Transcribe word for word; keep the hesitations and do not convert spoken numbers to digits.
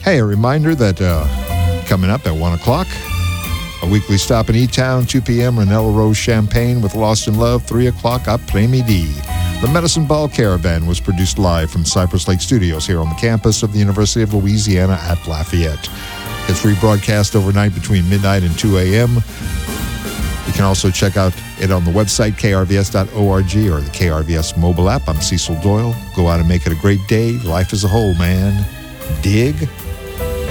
Hey, a reminder that uh, coming up at one o'clock, a weekly stop in E-Town, two p.m., Ranella Rose Champagne with Lost in Love, three o'clock, après-midi. The Medicine Ball Caravan was produced live from Cypress Lake Studios here on the campus of the University of Louisiana at Lafayette. It's rebroadcast overnight between midnight and two a.m. You can also check out it on the website, k r v s dot org, or the K R V S mobile app. I'm Cecil Doyle. Go out and make it a great day. Life as a whole, man. Dig?